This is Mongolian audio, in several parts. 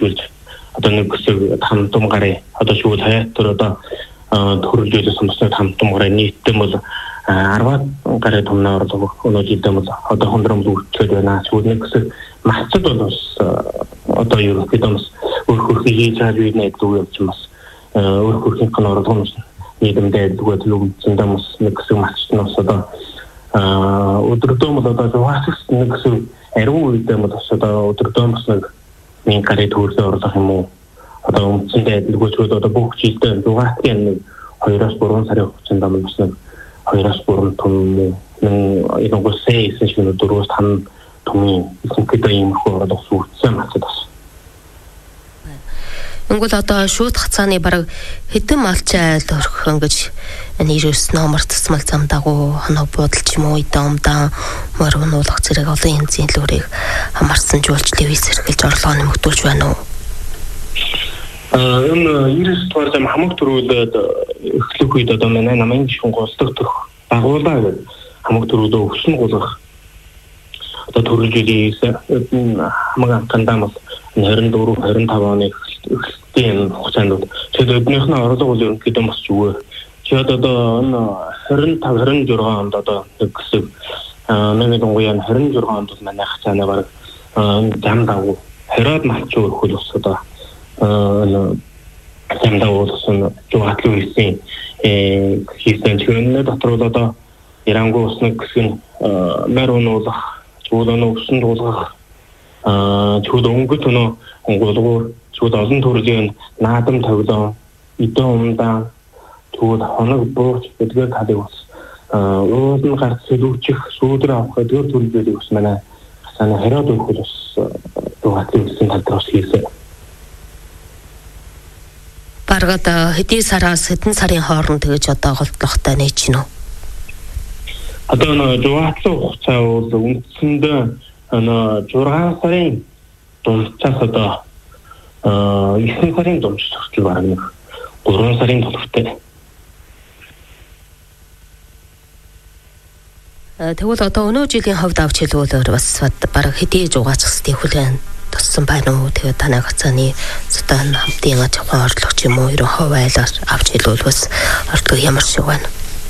хөгжүүлж одоо нэг хэсэг хамтум гарыг одоо шууд хаяатар одоо төрөлжүүлэх ସମସ୍ତ хамтум гарыг нийтдээ бол 10 гаруй томноор өнөөдөр бол одоо хондром үүсгэж байна. Шууд нэг хэсэг мацад бол бас одоо ерөнхийдөө бас өөрөөр хийж байгаа зүйл нэг зүйл явж бас өөрөөр хэлбэл орлогоос нийгэмдээ зүгээр лүгцэндээ бас нэг хэсэг мацд нь бас одоо өдөртөө бол одоо зугаас нэг хэсэг ариун үедээ бол бас одоо өдөртөө бас нэг 1000 гаруй төгрөгийн орлого юм уу одоо үндсэндээ дэлгүүрчүүд одоо бүх жилдээ зугаасгийн нэг 2-3 сарын хугацаанд бас нэг 2-3 том нэг госээ эсвэл шинэ 4-5 том ихэнхдээ ийм хөрөд усуудсан мацад бас. Ингүүл одоо шууд хацааны бараг хэдэн малчин айл орох ингэж нэрс номер цэцмал зам дагуу хоног буудалч юм уу идэмдаа мөргөнүүлэх зэрэг олон янзын лүрийг хамарсан жуулч телевиз хэрглэж орлого нэмэгдүүлж байна уу? Энэ 90 дугаар зам хамаг төрүүлээд эхлэх үед одоо манай намын гишүүн голдох дагуулаа гэдэг хамаг төрүүлээ өгсөн гулгах одоо төрүүлжээс хамаг амтандаа бол 24-25 оны эхлэлтийн хугацаанд тэгээд өднийх нь орлого бол ерөнхийдөө бас зүгээр. Тэгээд одоо 25-26 онд одоо нэг хэсэг нэг дунгуян 26 онд бол манай хацааны баг зам дагуу хараад малч өрөх хөл ус одоо замдаа уулсан жуугатлуу хийсэн хийсэн чигнэ дотор бол одоо Ирангу ус нэг хэсэг марунуулах чуулганы өвсөн дуулгах чууд өнгөт өнөө онгоолгоор чууд олон төрлийн наадам тавилан идэн умдаа чууд хоног бууч гэдгээр талыг бас уулын гарт сэлүүчих сүүдрээ авах гэдгээр төрөлийг бас манай хасааны хараад өгөх бас жуугатлуу хийсэн тал дээр бас хийсэн. Баргад хэдийн сараас хэдэн сарын хооронд тэгэж одоо голдлохтой нээж гинөө. Одоо нэг жуугатлуу хугацаа бол үндсэндээ 6 сарын дундчаас одоо 9 сарын дундч хүртэл бараг нэг 3 сарын төлөвтэй. Тэгвэл одоо өнөө жилийн хувьд авч хэлбэл бас бараг хэдий жуугаач хэстэй хүлээн туссан байна уу? Тэгээд танай хацааны судан хамтын аж ахуйн орлого ч юм уу 90% айлаар авч хэлбэл бас орлого ямар шиг байна?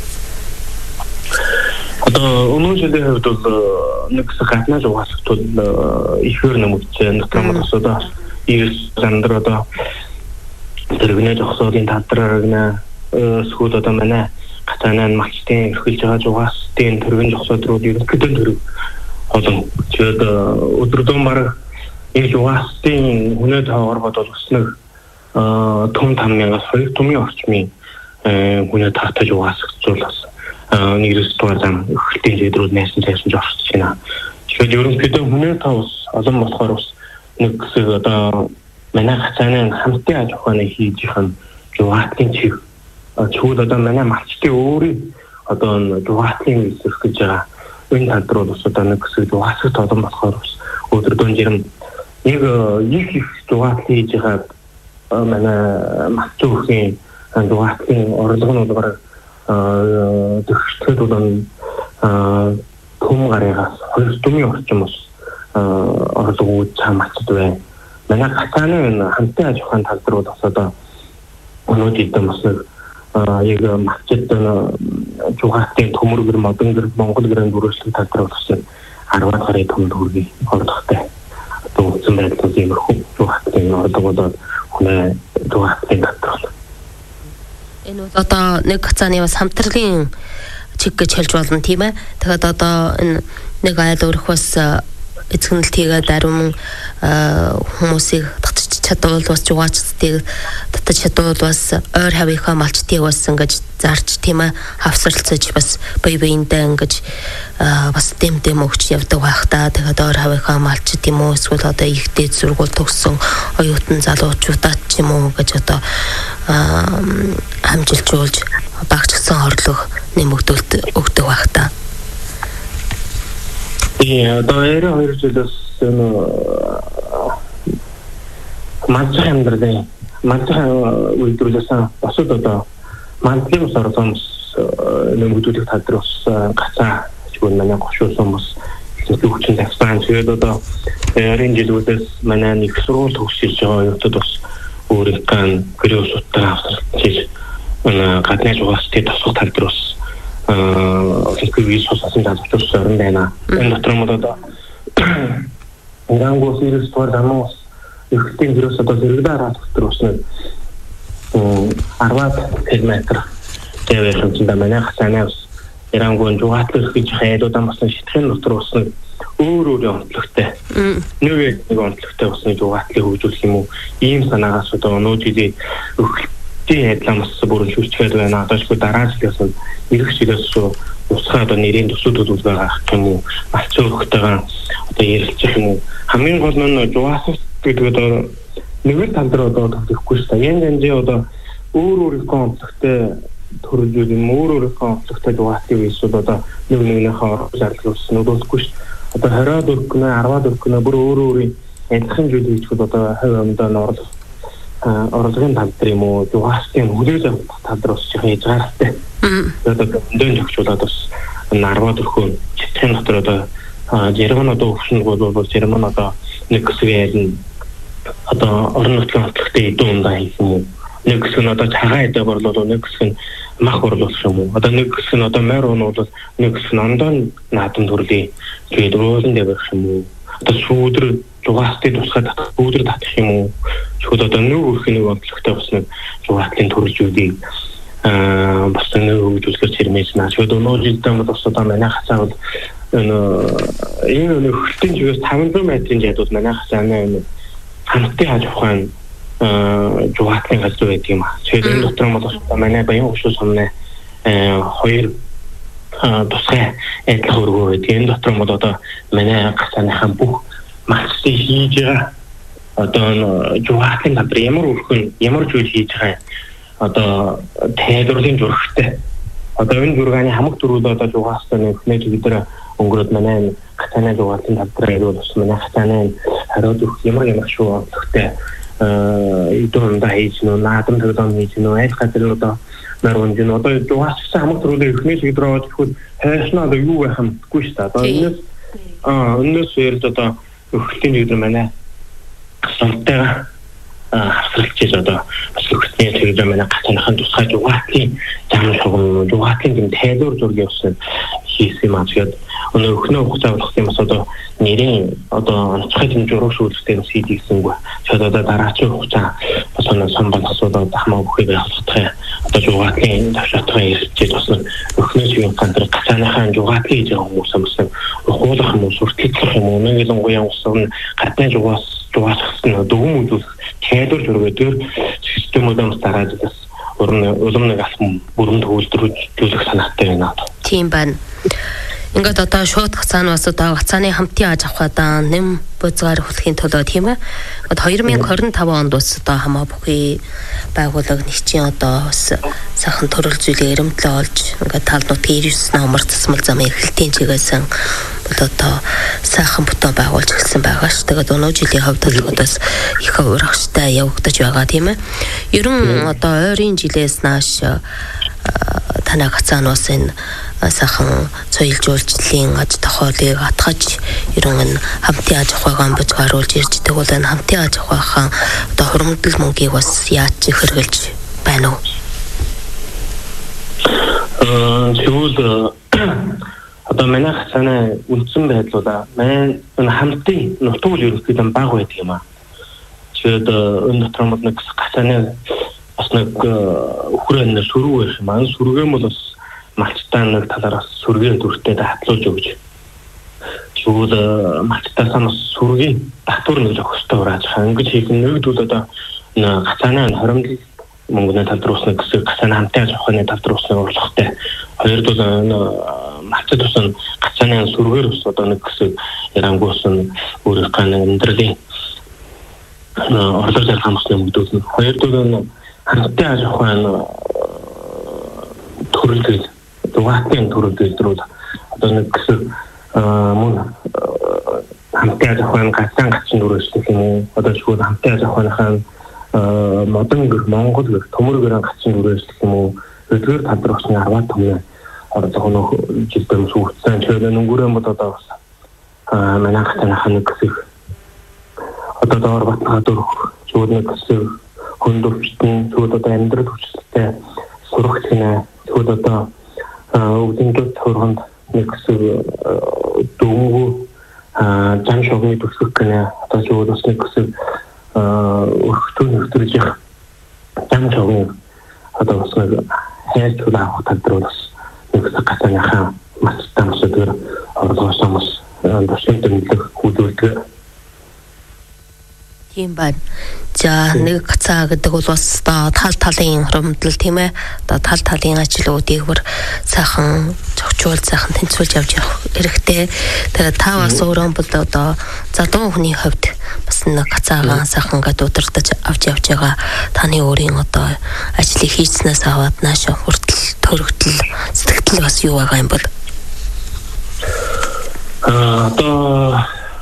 Одоо өнөө жилийн хувьд бол нэг гаднаа жуугаач бол ихээр нэмэгдсэн дотор одоо 90 зандар одоо тэрэгнээ зогсоолын талдраа сүүл одоо манай хацааны малчтын эрхэлж байгаа жуугаачдын тэрэгэн зогсоод ерөнхийдөө тэрэг олон тэгээд өдөрдөө мараг энэ жуугаачдын үнэ таваар бодвол бас нэг том 5000-аас 2 томын орчмын үнэ тавтай жуугаачдуулаас 90 дугаар зам эхлэлтийн зэдрүүд найсан цайсан жорсож байна. Тэгэхээр ерөнхийдөө үнэ тавс олон болохоор бас нэг хэсэг одоо манай хацааны хамтын аж ахуйн хийж байгаа жуугаачдын чиг чууд одоо манай малчтын өөрийн одоо жуугаачдын эсрэг гэж байгаа энэ тал руу бас одоо нэг хэсэг жуугаачд олон болохоор бас өдөрдөө жирэм нэг их жуугаачд хийж байгаа манай малчуухийн жуугаачдын орлого нь бол төгсөлтөд бол том гаригаас 2 томын орчим бас орлого цаамцд байна. Манай хацааны хамтын аж ахуйн тал руу бас одоо өнөөдөр бас нэг яг мачд жуугаачдын төмөргөр модон гэр Монгол гэрэн бүрэлдэхүүн тал руу бас 10 гаруй том төгрөгийн орлоготой. Одоо үндсэн байдлаар иймэрхүү жуугаачдын орлого бол хүнээ жуугаачдын тал руу. Энэ бол одоо нэг хацааны бас хамтрлын чиг гэж хэлж болно тийм ээ. Тэгэхээр одоо энэ нэг айл өрөх бас эзэгнэлт хийгээд ариун хүмүүсийг татчих чадвал бас жуугаачдыг татчих чадвал бас ойр хавийнхаа малчтыг бас ингэж зарж тийм ээ хавсарлцаж бас бие биендээ ингэж бас дэм өгч явдаг байх та. Тэгээд ойр хавийнхаа малчд юм уу эсвэл одоо ихтэй сургууль төгссөн оюутан залуучуудаа ч юм уу гэж одоо хамжилжуулж багцсан орлого нэмэгдүүлэлт өгдөг байх та. Одоо 2 жилээс манчхан амьдралын манчхан үйлдвэрлэсэн босод одоо манчхан сорсомс нэмэгдүүлэх тал дээр бас гацаа чигээр манай гошуусан бас их хүчин тавьсан. Тэгээд одоо энэ жилүүдээс манай нэг сургууль төгсөж байгаа юмтад бас өөрийнхөө гэрээ усуудаа авсарч гадны жуулчдын тасгал тал дээр бас виз суусан залуучууд орон байна. Энэ дотор нь одоо Ингангус ирээс туурдамус ихтэй гэрээс одоо зэрэгдээ хараад дотор бас нэг 10 км тэвэрлэн чинь манай хасанаас Ирангуун жуугатлах гэж хайдуудаа бас шитгэн дотор бас нэг өөр онцлогтой. Нэг онцлогтой бас нэг жуугатлыг хөгжүүлэх юм уу? Ийм санаагаас одоо өнөөдрийн өхөлтийн адилхан бас бүрэн шүүсчгээд байна. Одоошгүй дараа жилээс ирэх жилээс усгаа одоо нэрийн төсөөдүүд байгаа гэх юм уу? Малч өөрхтэйгээ одоо ярилцах юм уу? Хамгийн гол нь жуугатлах гэдэг одоо нэг тал дээр одоо төлөхгүй шүү дээ. Янз одоо өөрийнхөө онцлогтой төрөлжүүл юм өөрийнхөө онцлогтой жуугатлыг эсвэл одоо нэг-нэгнийхээ орлуулсан нөлөөлөхгүй шүү. Одоо 20 дөрвөн 10 дөрвөн бүр өөрийн адилхан зүйл хийчихвэл одоо хувь амьдаа нь орлогын тал дээр юм уу жуугатлын хүлээж авах тал дээр бас хийж байгаатай. Одоо дөнд өгчүүлээд бас 10 дөрвөн читгэн дотор одоо Герман одоо өгсөн бол Герман одоо нэг хэсэг одоо орон нутгийн онцлогтой эдэн ундаа хийх юм уу? Нэг хэсэг нь одоо цагаан эдэ борлуулах, нэг хэсэг нь мах борлуулах юм уу? Одоо нэг хэсэг нь одоо морь уунууд, нэг хэсэг нь ондон наадам төрлийн тэгээд уулан дээр байх юм уу? Одоо сүүдэр жугаалтын тусгай татах, сүүдэр татах юм уу? Чүүд одоо нэг их нэг онцлогтой бас нэг жугаалтын төрөлжүүдийг бас нэг хөгжүүлэх хэрмээс наа. Чүүд өнөөдөр бас одоо манай хацаа бол энэ хөлтийн чигээс 500 метрийн жадууд манай хацааны хамтын хаж ухаан жуугатлын газар байдаг юм аа. Тэгэхээр энэ дотор нь бол манай баян хөшөө сумны хоёр тусгай адилхан өргөө байдаг. Энэ дотор нь бол одоо манай хацааныхан бүх малчдыг хийж байгаа одоо жуугатлын газар ямар өрхөн ямар зүйл хийж байгаа одоо тайлбарлын зурагтай. Одоо энэ зургааны хамаг дөрвөл одоо жуугатлын нөхнөө чигээр өнгөрөөд манай хацааны жуугатлын газар ирвэл бас манай хацааны хариуд ямар шүү онцлогтой идүүндээ хийж нөө наадам төрөлм хийж нөө айл газар одоо нарван дин одоо жуугатлын хамаг дөрвөл нөхнөө чигээр ороод ирэхэд хайшнаа одоо юу байх юмгүй шүү дээ. Одоо энэс үерд одоо өхөлтийн чигээр манай сонтойгоо хавсралчиж одоо бас өхөлтний чигээр манай хацааныхан тусгай жуугатлын зам шугам жуугатлын юм тайлбар зургийг бас хийсэн юм аа. Тэгээд өнөө өхнөө хугацаа болох юм бас одоо нэрийн одоо онцгой юм жураг шүүлттэй бас хийдэгсэнгүй. Тэгээд одоо дараачийн хугацаа бас оноо самбалсуудаа хамаа бүхий байгуулах одоо жуугатлын давшаатгын ирчээд бас өхнөө чигээр гандраг хацааныхан жуугатлыг хийж байгаа хүмүүс бас уулах юм уу сурталчлах юм уу нэг л гоён усан гадны жуугатлын дөгөм үзүүлэх тайлбар зургаар системүүдээс дараад бас улам нэг алхам бүрэн төвлөрүүлэх санаатай байна. Тийм байна. Ингээд одоо шууд хацаанаас одоо хацааны хамтын аж авахдаа нэм бузгаар хүлэхийн төлөө тийм ээ. 2025 онд бас одоо хамаа бүхий байгууллага нэгчийн одоо бас сайхан төрөлжүүлээ эрэмтлээ олж ингээд тал нутгийн 99 номер засмал замын эрхлэлтийн чигээсэн бол одоо сайхан бүтэн байгуулж эхэлсэн байгаа ш. Тэгээд өнөө жилийн хувьд бас их урагштай явагдаж байгаа тийм ээ. Ер нь одоо ойрын жилээс нааш танай хацаанаас энэ сайхан соёл жуулчлалын аж тохиолыг атгаж ерөн хамтын аж ахуйгаа бузгааруулж ирж идэг бол энэ хамтын аж ахуйхаа одоо хуримтлал мөнгийг бас яаж хэрэгжилж байна уу? Тэгвэл одоо манай хацааны үндсэн байдлаа манай хамтын нутгуул ерөнхийдөө бага байдаг юм аа. Тэгээд энэ дотор нь нэг хацааны бас нэг өхрөн сүрүү байх юм аа. Сүргэн бол бас малчтаа нэг талаараас сүргийн дүртэй хатлуулж өгч. Тэгвэл малчтаасаа бас сүргийн татвар нэг зохистой урааж байгаа. Ингэж хийх нэгдвэл одоо хацааны хоримтлал мөнгөний тал дээр усна гэсэн хацааны хамтын аж ахуйн тал дээр усна орлоготой. Хоёрдуул малчд усан хацааны сүргээр ус одоо нэг гэсэн ярангуус нь өөрийнхөө амьдралын орлого зархамсны мөнгөдөл. Хоёрдуул хамтын аж ахуйн төрөлдөл дугаатын төрөлдөл одоо нэг гэсэн мөн хамтын аж ахуйн гацаан гачин дүрэлтэх юм уу одоо шууд хамтын аж ахуйнхаа модон Монгол төмөргөрөн гачин дүрэлтэх юм уу өдгөр талдар усны 10 томны орлого жилдээ сүрцэн чөлөө өнгөрөн бол одоо бас манай хацааны нэг хэсэг одоо доор батнаа дөрөх чуулнаг гэсэн хөндөвчтэн чууд одоо амьдрал хүчтэй сурах гинэ чууд одоо өвдөндөд төрөнд нэг гэсэн дөнгөө зам шогны төсөх гинэ одоо чууд бас нэг гэсэн өрхтөө нөхдөж их зам шогны одоо бас нэг хайр чууд авах талбар бас нэг гацааныхаа мастан сэдвэр оролцоосомос дэвшин тэмдэг хүүдүүлдэг. Тийм байна. За нэг гацаа гэдэг бол бас тал талын хөрөмтөл тийм ээ. Одоо тал талын ажлуудыг бүр сайхан зохицуул сайхан тэнцвүүлж явж явах хэрэгтэй. Тэгээд та бас өөрөө бол одоо залуу хүний хувьд бас нэг гацаагаа сайхан гад удирдах авч явж байгаа таны өөрийн одоо ажлыг хийснээс аваад наашаа хүртэл төрөгдөл сэтгэл бас юу байгаа юм бол одоо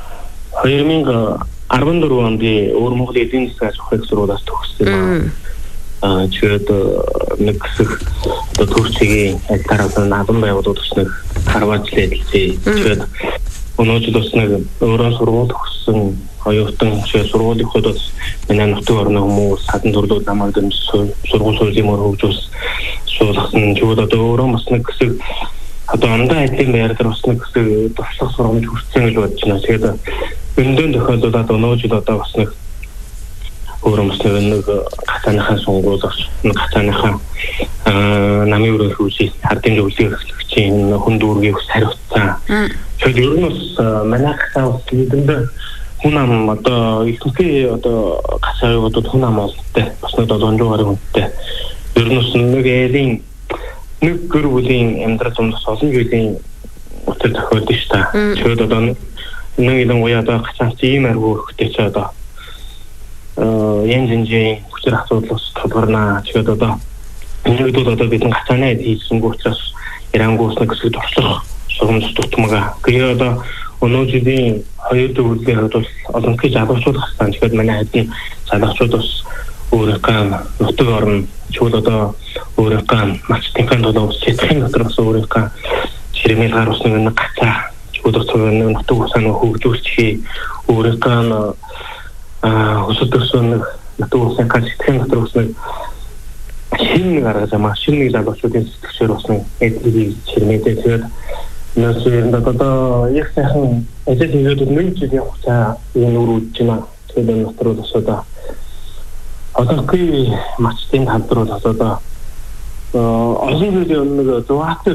2014 онд Өвөр Монгол эдийн засгийн ахуйн сургуулиас төгссөн. Тэгээд нэг хэсэг одоо төвчгийн ажлаараа наадам байгууллагад төснөг 10 жил ажиллажээ. Тэгээд өнөөдөр бас нэг өөрөө сургууль төгссөн оюутан шиг сургуулийн хөдөө манай нутгийн орны хүмүүс хатан төрлүүд намайг дэмжиж сургууль суурилын мөр хөгжүүлсэн суулгасан. Тэгээд одоо өөрөө бас нэг хэсэг одоо андаа ажлын байр дээр бас нэг хэсэг туршлага сургамж хүртсэн гэж бодож байна. Тэгээд өндөн тохиолдолд өнөөдөр одоо бас нэг өөрөө бас нэг гацааныхаа сонгуулах нэг гацааныхаа намын өрөө хөвсөй хардын зөвлөлийн хэрэглэгчийн хүндүүргийг хариуцсан. Тэгээд ер нь бас манайх хаа хэдэнд хүн ам одоо ихэнхий одоо гацаагийн хүн ам олдтой бас нэг 700 гаруй хүнтэй. Ер нь бас нэг ээлийн нэг гэр бүлийн амьдрал зумдас олон жилийн утга тохиолдсон шүү дээ. Тэгээд одоо нэг юм уяада гацаач ийм аргу хөхтэй ч одоо янз янзын хүчээр асуудал тулгарна. Тэгээд одоо энэ үед одоо бид гацааны хийсэн учраас Ирангуус нэг хэсэг туршлах сургамж тутмага. Тэгээд одоо өнөөдрийн хоёр төвлөрийн хувьд бол олонхий залуучууд хассан. Тэгэхээр манай хэдийн залуучууд бас өөрийнхөө нутаг орн чул одоо өөрийнхөө мачтынхаа долоо сэтгэхийн дотор бас өөрийнхөө чирмэл гар усны нэг гацаа чул одоо нутаг усаа хөгжүүлчихээ өөрийнхөө өсөлтсөн нутаг усны сэтгэхийн дотор бас нэг шинэ гаргаж байгаа шинэ залуучуудын сэтгэлээр бас нэг эдлийг чирмэлээ. Тэгээд нэсэнд одоо яг сайхан ажил хийгээд нэг жил явахтаа энэ үрүүлж байна. Тэгээд нутаг ус одоо одоогийн мачтын хамтрал одоо олон жилийн нэг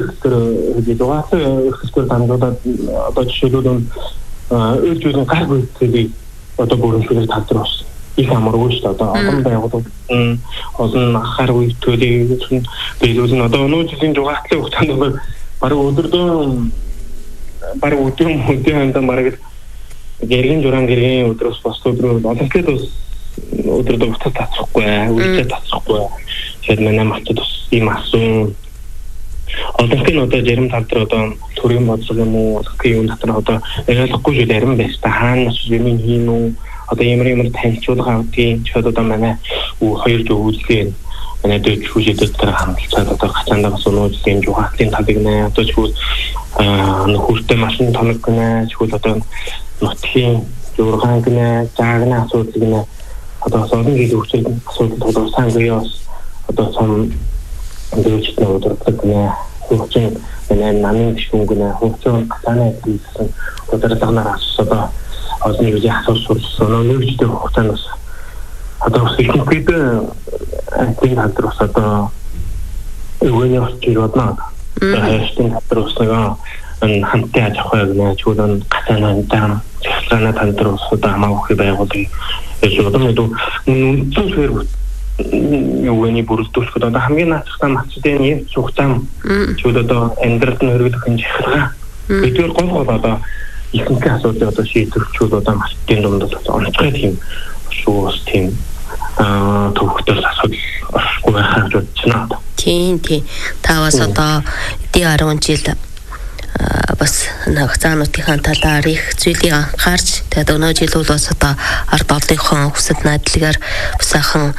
зугаатэр дамжуулаад одоо жишээлбэл өөрчлөлт гарах үедээ одоо бүрэлдэхүүн хамтрал их амаргүй шүү дээ. Одоо олон байгууллагууд олон ахаар үйлдвэрийг биелүүлэн одоо өнөө жилийн зугаатлын хугацаанд бараг өдрийн бараг гэргийн журам гэргийн өдрөөс бас өдрөө олонхлээд бас өдрөд утас тацхгүй үйлдэл тацхгүй. Тэгэхээр манай мартад бас ийм асуун олонхын одоо жирам тавдар одоо төрийн бодлого юм уу олонхын юм дотор одоо ойлгохгүй зүйл арим байж та хаана юм хийн үү одоо ямар танилцуулга авдгийн ч одоо манай хоёр зөвлөлийн манай дэвч хүчтэй хамталцаад одоо гацаандаа бас өнөөдрийн жугатлын талыг нэ одоо чгүй нөхөртэй машин тоног гэнэ чгүй одоо нутгийн зургаан гэнэ заагна асуудал гэнэ одоо олон жилийн хүчтэй асуудал тодорхойсон гүйс одоо сум дэвчтэй удирдах гэнэ хүчин манай намын гүн гэнэ хүчин гацааны хийсэн удирдлагынаас одоо олон жилийн асуудал өнөөдрийн хугацаанд одоо ихэнхийд тийм хамтрал одоо өвөний орчиг бодно. Хайртай хамтрал нэг хамтын аж ахуй гэнэ чуулан гацааны дан цэцлэна хамтрал одоо хамаагүй байгуулгын зөвлөмөд үнцээр өвөний бүрэлдэхүүн одоо хамгийн наацтай мацдын юм цугтам чууд одоо амьдралд нь хөрвөлөх хэмжээ. Бидгээр гол одоо ихэнхий асуудал одоо шийдвэрчүүд одоо мацдын дунд одоо онцгой тийм шүүс тийм төвхтөл асуудал оршгүй байхаа гэж байна. Тийм. Та бас одоо 10 жил бас нагцаануудын талаар их зүйлийг анхаарч тэгээд өнөө жил бол бас одоо ард олонхоо хүсэл найдлагаар бас сайхан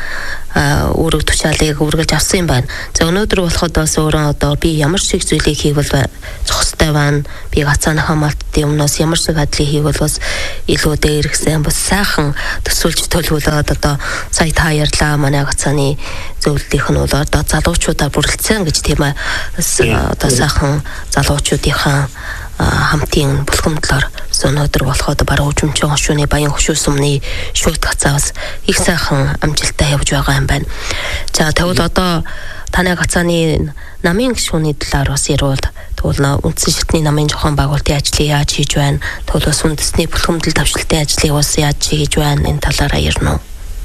өөрөг тушаалыг үргэлж авсан юм байна. За өнөөдөр болоход бас өөрөө одоо би ямар шиг зүйлийг хийвэл зохистой байна. Би гацааны хамаалтын өмнөөс ямар шиг хадлыг хийвэл бас илүү дээрхсэн бас сайхан төсөөлж төлөвлөлөөд одоо сая та ярьлаа манай гацааны зөвлөлийнх нь бол одоо залуучуудаа бүрэлдсэн гэж тийм ээ. Одоо сайхан залуучуудынхаа хамтын бүлгэмдлэр өнөөдөр болоход баруун хөгжмчин хошууны баян хөшөө сумны шууд гацаас их сайхан амжилттай явж байгаа юм байна. За тэгвэл одоо таны гацааны намын гишүүний талаар бас ярил. Тэгвэл үндсэн шатны намын зохион байгуулалтын ажлыг яаж хийж байна? Тэгвэл бас үндэсний бүлгэмдэл давшилтын ажлыг бас яаж хийж байна? Энэ талаараа ярина уу?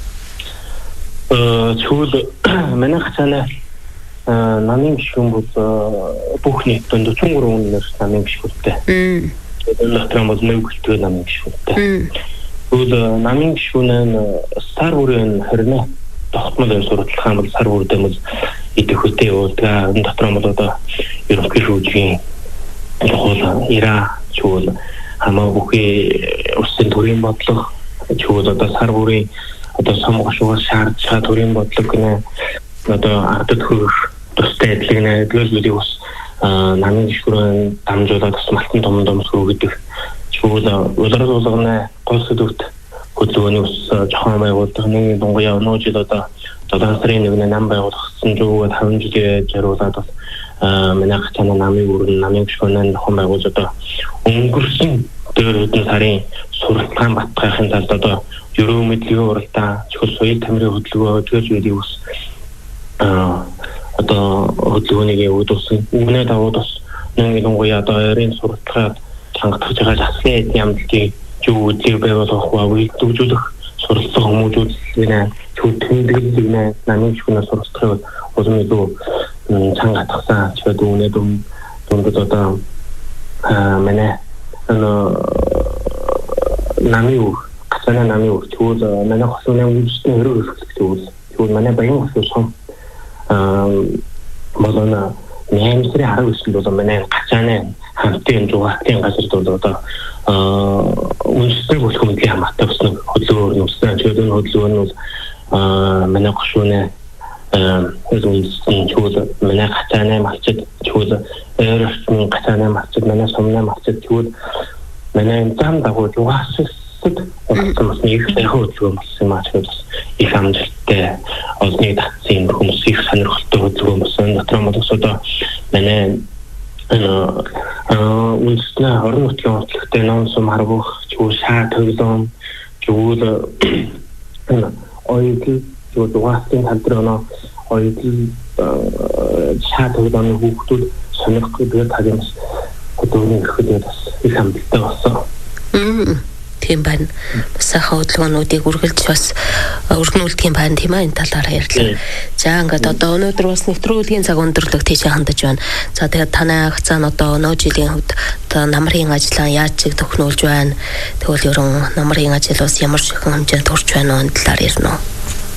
Тэгвэл манай гацааны намын гишүүн бол бүх нийтдээ 43 үнээр намын гишүүнтэй. Дотроо бол нэгдэлтэй намын гишүүнтэй. Тэгвэл намын гишүүн нь сар бүрийн 20 тогтмол сурталчилгаан бол сар бүрдээ бол идэвхтэй явуулдаг. Энэ дотроо бол одоо ерөнхий шүүжгийн чухал ира чуул хамаа бүхий улсын төрийн бодлого чуул одоо сар бүрийн одоо сонгошугаас шаардж байгаа төрийн бодлого гэнэ одоо ардад хөрөх тустай адилгнаа гэдгийг бас намын гишүүрийн дамжуулаад бас малтан том сөрөг гэдэг чуул улирал болгоно гол сэдвт хөдөлгөөний ус зохион байгуулалт нэг дунгуяа өнөө жил одоо 7 сарын 1-ний нам байгуулагдсан зүгүүд 50 жилийн жаруулаад бас манай гацааны намын өрн намын гишүүрийн зохион байгуулалт одоо өнгөрсөн дээр хэдэн сарын сурталчилгаан батгахын тулд одоо ерөө мэдлэгийн уралдаан чухал соёл тамирын хөдөлгөөн өдгөөж үеийг бас одоо хөдөлгөөнийг үүдүүлсэн. Үүнээ даваад бас нэг дунгуяа одоо эрийн сурталчилгаад чангатгаж байгаа засгийн ямдлыг зөвлөж байгуулах үйл дүүжүүлэх суралцах хүмүүжүүлэх тэмдэглэл намын гишүүнээс суралцахыг улам илүү чангатгасан чад үүнээ дундад одоо манай намын гацааны намын тэгвэл манай хосны үндэсний өрөө хэлэх тэгвэл манай баян хосны болона 8 сарын 19-нд бол манай гацааны хамтын зугаалтын газар бол одоо үндэсний бүлгэмдлийн хамаатай бас нэг хөдөлгөөр нүүсэн. Чөлөө хөдөлгөөр нь бол манай гишүүнээ үндэсний чөлөө манай гацааны малчид чөлөө эрчмийн гацааны малчид манай сумны малчид чөлөө манай зам дагуу зугаасад бас нэг хөдөлгөөн болсон маа ч их амжилттай олны татсан хүмүүс их сонирхолтой хөдөлгөөн болсон. Дотроо модос одоо манай үндэсний орон нутгийн онцлогтой ном сум харгуух чүү шаа төглөөн чүү ойг чүү дугаастын хамтрана ойг шаа төглөөний хүүхдүүд сонирхох гэдэг тагнаас хөдөлгөөн ихэд бас их амжилттай болсон. Тийм байна. Сайхан хөдөлгөөнүүдийг үргэлж бас өргөнүүлдэг юм байна тийм ээ энэ талаараа ярьлаа. За ингээд одоо өнөөдөр бас нэвтрүүлгийн цаг өндөрлөг тийшээ хандаж байна. За тэгээд танай гацаан одоо өнөө жилийн хувьд одоо намрын ажлаа яаж чиг төхнүүлж байна? Тэгвэл ерөн намрын ажил бас ямар шихэн хэмжээнд хүрч байна вэ энэ талаар ярина уу?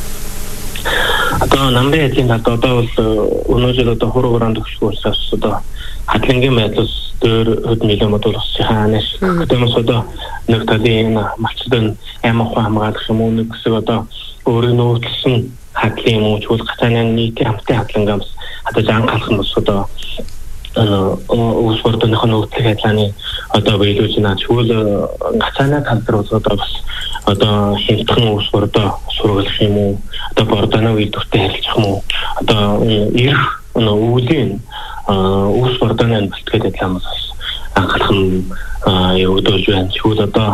Одоо намрын ажлын талд одоо бол өнөө жил одоо хуруугаар төгсгөөс одоо хадлангийн байдлаас дээр хөдөлмөлийн модул хаанаас гэмээс одоо нэг талын малчдын аймаг хамгаалах юм уу нэг хэсэг одоо өөрийн нөөцлсөн хадлын юм уу чуул гацааны нийтийн хамтын хадлангаас одоо анхаарах нь бас одоо уусварданых нь нөөцлөх хадлааны одоо биелүүлж байна. Чуул гацааны тал дээр одоо бас одоо хэмтхэн уусвардаа сургалах юм уу одоо бордоно үйлдвэртэй харилцах юм уу одоо ирэх өвлийн уус бордоны бэлтгээд байламаас анхаарах нь явагдаж байна. Чуул одоо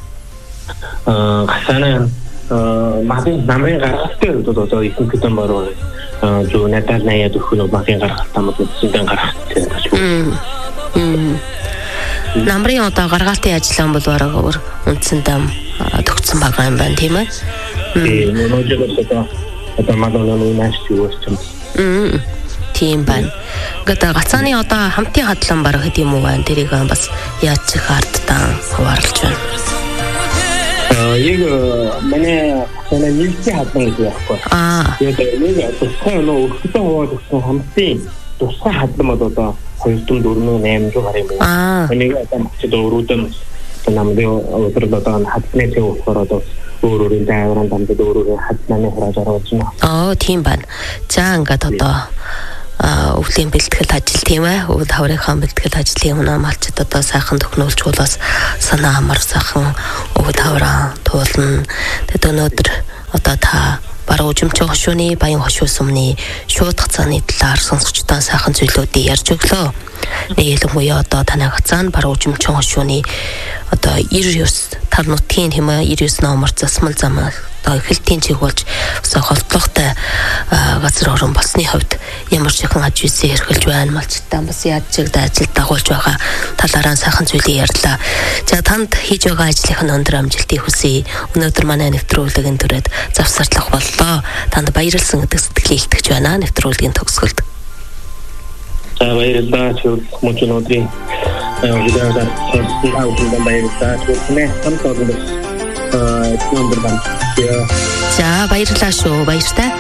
гацааны намрын гаргалтын хувьд одоо ихэнх хэдэн баруун зөв надад наяад өгөх намрын гаргалтаа мод үндсэндээ гаргах гэсэн. Намрын одоо гаргалтын ажиллагаан бол бараг үндсэндээ төгссөн байгаа юм байна тийм ээ. Одоо мадонны нааш юусэн. Тийм байна. Гэдэг гацааны одоо хамтын хадлан барах гэдэг юм уу байна. Тэрийг бас яаж ч хардтан хуваарлж байна. Яг манай гацааны нийтийн хадлан гэж байхгүй. Тэгээд нэг тусгай өөртөө хуваалцсан хамтын тусгай хадлан бол одоо 2.4-8 гаруй юм байна. Энийг одоо ч өөрөөдөө намдын өдрөд одоо хатны зөвхөр одоо өөрөөр даавран дамдад өөрөөр хатнаны хурааж оруулж байна. Тийм байна. За ингээд одоо өвлийн бэлтгэл ажил тийм ээ. Өвд хаврынхаа бэлтгэл ажлын өмнө малчид одоо сайхан төгнүүлжүүлээс санаа амар сайхан өвд хавраа туулна. Тэгэд өнөөдөр одоо та баруун жимчэн хошууны баян хошуу сумны шууд хацааны талаар сонсогчдоо сайхан зүйлүүдийг ярьж өглөө. Нийлэмгүй одоо танай хацаан баруун жимчэн хошууны одоо 99 тав нутгийн хэмээн 99 номер засмал зам эхэлтийн чиг болж холтлогтой газар орон болсны хувьд ямар шихэн аж үйлсээ эрхэлж байна малчтаа бас яаж чигдээ ажил дагуулж байгаа талаараа сайхан зүйлийг ярьлаа. За танд хийж байгаа ажлынхаа өндөр амжилтыг хүсье. Өнөөдөр манай нэвтрүүлгийн төрөд завсарлах боллоо. Танд баярлсан гэдэг сэтгэлийг илтгэж байна нэвтрүүлгийн төгсгөлд. За баярлалаа. Мөн өнөөдрийн видеогаар сонссон аудио баярлалаа. Түлхнээ хамт олон За баярлалаа шүү. Баяртай.